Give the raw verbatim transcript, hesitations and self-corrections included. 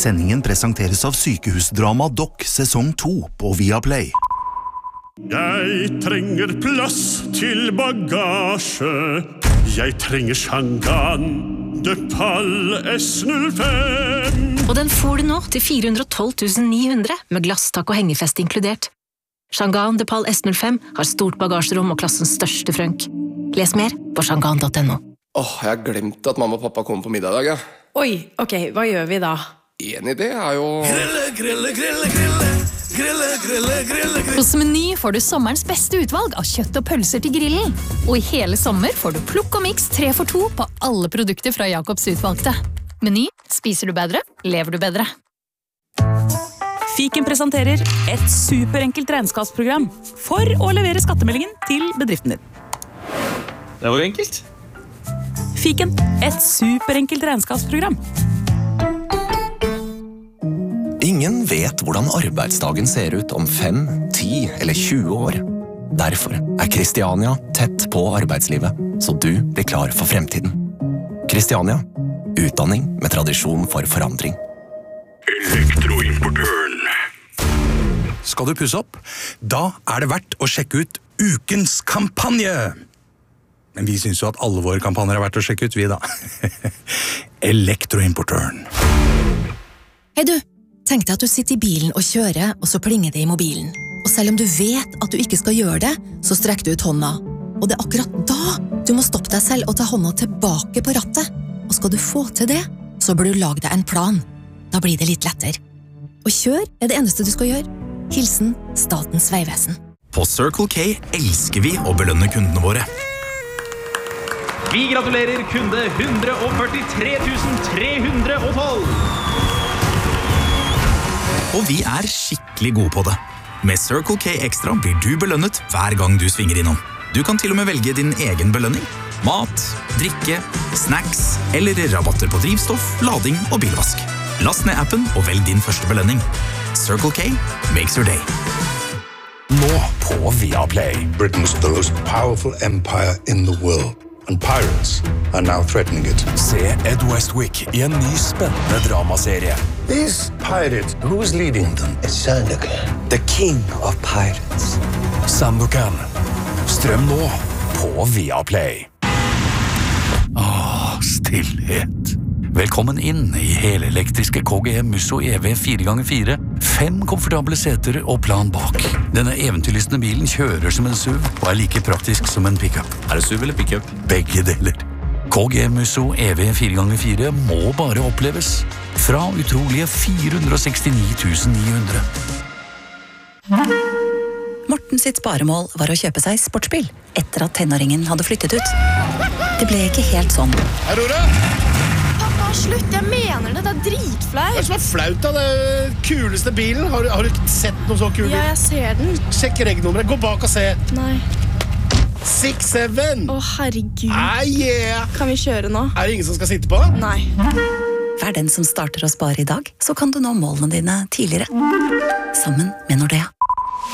Sendingen presenteres av Sykehusdrama Doc sesong to på Viaplay. Jeg trenger plass til bagasje. Jeg trenger Shangan de Pal S null fem. Og den får du nå til fire hundre og tolv tusen ni hundre med glasstak og hengefest inkludert. Shangan de Pal S null fem har stort bagasjerom og klassens største frønk. Les mer på shangan punktum no. Åh, jeg har glemt at mamma og pappa kommer på middag i dag, ja. Oi, ok, hva gjør vi da? En idé er jo... Grille, grille, grille, grille. Grille, grille, grille, grille. Hos Meny får du sommerens beste utvalg av kjøtt og pølser til grillen. Og i hele sommer får du plukk og mix tre for to på alle produkter fra Jacobs utvalgte. Meny, spiser du bedre, lever du bedre. Fiken presenterer et superenkelt regnskapsprogram for å levere skattemeldingen til bedriften din. Det var enkelt. Fiken, et superenkelt regnskapsprogram. Ingen vet hvordan arbeidsdagen ser ut om fem, ti eller tjue år. Derfor er Kristiania tett på arbeidslivet, så du blir klar for fremtiden. Kristiania, utdanning med tradisjon for forandring. Elektroimportøren. Skal du pusse opp? Da er det verdt å sjekke ut ukens kampanje! Men vi synes jo at alle våre kampanjer er verdt å sjekke ut, vi da. Elektroimportøren. Hei du, tenk deg at du sitter i bilen og kjører, og så plinger det i mobilen. Og selv om du vet at du ikke skal gjøre det, så strekker du ut hånda. Og det er akkurat da du må stoppe deg selv og ta hånda tilbake på rattet. Og skal du få til det, så bør du lage deg en plan. Da blir det litt lettere. Og kjør er det eneste du skal gjøre. Hilsen Statens Vegvesen. På Circle K elsker vi å belønne kundene våre. Vi gratulerer kunde one hundred forty-three thousand three hundred twelve. Og vi er skikkelig gode på det. Med Circle K Extra blir du belønnet hver gang du svinger innom. Du kan til og med velge din egen belønning. Mat, drikke, snacks eller rabatter på drivstoff, lading og bilvask. Last ned appen og velg din første belønning. Circle K makes your day. Nå på Viaplay. Britain's the most powerful empire in the world. And pirates are now threatening it. Se Ed Westwick I en ny spennende dramaserie. These pirates, who's leading them? It's Sandokan. The King of Pirates. Sandokan. Strøm nå på Viaplay. Åh, stillhet. Velkommen inn I helelektriske K G Musso E V fire ganger fire. Fem komfortable seter og plan bak. Denne eventyrlystne bilen kjører som en SUV og er like praktisk som en pickup. Er det SUV eller pickup? Begge deler. K G Musso E V fire ganger fire må bare oppleves. Fra utrolige fire hundre og sekstini tusen ni hundre. Morten sitt sparemål var å kjøpe seg sportsbil etter at tenåringen hadde flyttet ut. Det ble ikke helt sånn. Aurora! Slutt, jeg mener det, det er dritflaut. Hva er det som er flaut av det kuleste bilen? Har du, har du sett noe så kul bil? Ja, jeg ser den. Sjekk regnummeret, gå bak og se. Nei. six seven. Å, herregud. Ah, yeah. Kan vi kjøre nå? Er det ingen som skal sitte på? Nei. Vær den som starter å spare I dag, så kan du nå målene dine tidligere. Sammen med Nordea.